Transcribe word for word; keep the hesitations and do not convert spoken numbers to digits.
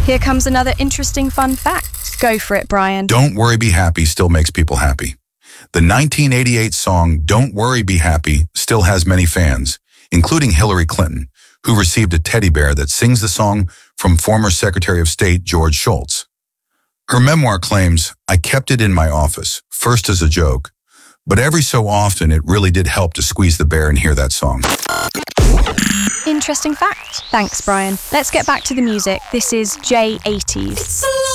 Here comes another interesting fun fact. Go for it, Brian. Don't Worry Be Happy still makes people happy. The nineteen eighty-eight song Don't Worry Be Happy still has many fans, including Hillary Clinton, who received a teddy bear that sings the song from former Secretary of State George Shultz. Her memoir claims, "I kept it in my office, first as a joke, but every so often it really did help to squeeze the bear and hear that song." Interesting fact. Thanks, Brian. Let's get back to the music. This is J eighties.